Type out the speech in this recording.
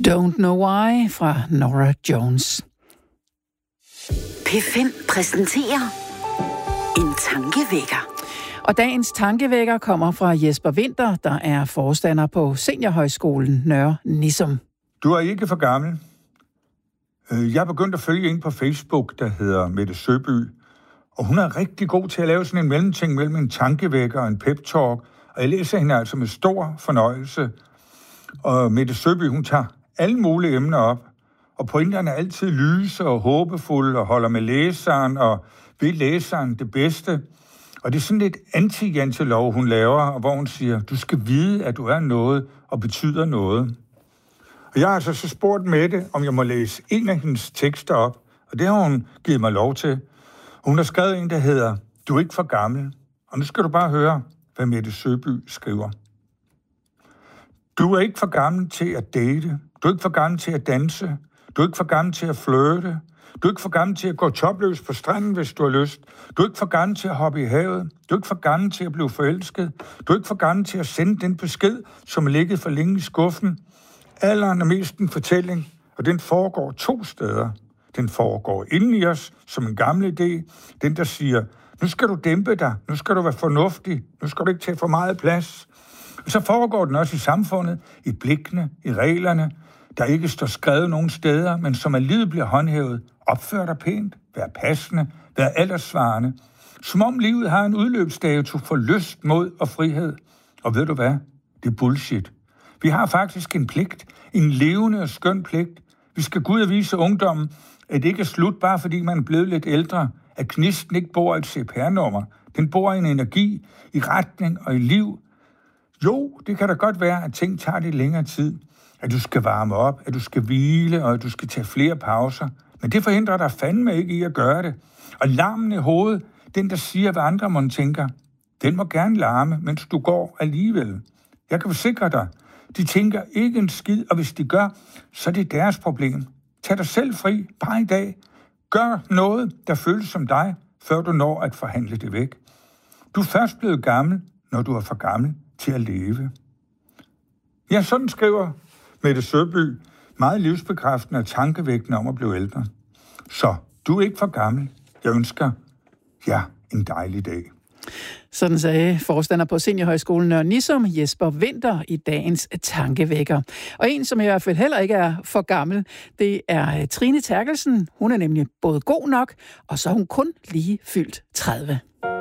Don't Know Why fra Norah Jones. P5 præsenterer en tankevækker. Og dagens tankevækker kommer fra Jesper Winther, der er forstander på Seniorhøjskolen Nørre Nissum. Du er ikke for gammel. Jeg er begyndt at følge en på Facebook, der hedder Mette Søby. Og hun er rigtig god til at lave sådan en mellemting mellem en tankevækker og en pep-talk. Og jeg læser hende altså med stor fornøjelse. Og Mette Søby, hun tager alle mulige emner op. Og pointerne er altid lyse og håbefulde og holder med læseren og vil læseren det bedste. Og det er sådan lidt anti-jantelov, hun laver, hvor hun siger, du skal vide, at du er noget og betyder noget. Og jeg har altså så spurgt Mette, om jeg må læse en af hendes tekster op. Og det har hun givet mig lov til. Og hun har skrevet en, der hedder, du er ikke for gammel. Og nu skal du bare høre, hvad Mette Søby skriver. Du er ikke for gammel til at date. Du er ikke for gammel til at danse. Du er ikke for gammel til at flirte. Du er ikke for gammel til at gå topløs på stranden, hvis du har lyst. Du er ikke for gammel til at hoppe i havet. Du er ikke for gammel til at blive forelsket. Du er ikke for gammel til at sende den besked, som er ligget for længe i skuffen. Alderen er mest en fortælling, og den foregår 2 steder. Den foregår inden i os, som en gammel idé. Den, der siger, nu skal du dæmpe dig, nu skal du være fornuftig, nu skal du ikke tage for meget plads. Og så foregår den også i samfundet, i blikkene, i reglerne, der ikke står skrevet nogen steder, men som alligevel bliver håndhævet. Opfør dig pænt, vær passende, vær alderssvarende. Som om livet har en udløbsdato for lyst, mod og frihed. Og ved du hvad? Det er bullshit. Vi har faktisk en pligt, en levende og skøn pligt. Vi skal gå ud og vise ungdommen, at det ikke er slut, bare fordi man er blevet lidt ældre. At gnisten ikke bor i et CPR-nummer. Den bor i en energi, i retning og i liv. Jo, det kan da godt være, at ting tager lidt længere tid. At du skal varme op, at du skal hvile, og at du skal tage flere pauser. Men det forhindrer dig fandme ikke i at gøre det. Og larmen i hovedet, den der siger, hvad andre må tænker, den må gerne larme, mens du går alligevel. Jeg kan forsikre dig, de tænker ikke en skid, og hvis de gør, så er det deres problem. Tag dig selv fri, bare i dag. Gør noget, der føles som dig, før du når at forhandle det væk. Du er først blevet gammel, når du er for gammel til at leve. Ja, sådan skriver Mette Søby, meget livsbekræftende og tankevækkende om at blive ældre. Så du er ikke for gammel. Jeg ønsker jer en dejlig dag. Sådan sagde forstander på Seniorhøjskolen Nørre Nissum, Jesper Winther, i dagens tankevækker. Og en, som i hvert fald heller ikke er for gammel, det er Trine Terkelsen. Hun er nemlig både god nok, og så er hun kun lige fyldt 30.